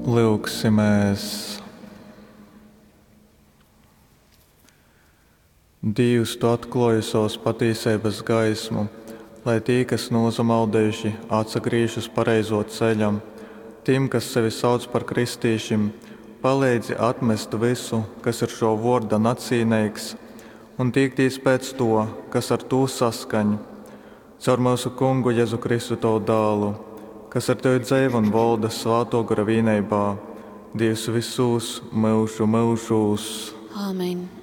Lūksimies. Dievs, tu atklāji savas patiesības gaismu, lai tie, kas nozamaldējuši, atsagriežas pareizo ceļam, tiem, kas sevi sauc par kristiešiem, palīdzi atmest visu, kas ir šo vārda nacīnīgs, un tiekties pēc to, kas ar to saskaņ. Caur mūsu Kungu Jēzu Kristu tavu dēlu, kas ar tevi dzīvo un valda svēto gara vienībā, Dievs visus mūžu mūžos. Āmen.